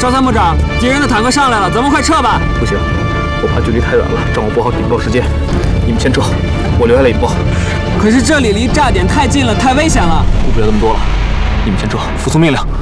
赵参谋长，敌人的坦克上来了，咱们快撤吧！ 不行，我怕距离太远了，掌握不好顶爆时间。你们先撤，我留下来引爆。 可是这里离炸点太近了，太危险了。 顾不了那么多了，你们先撤，服从命令。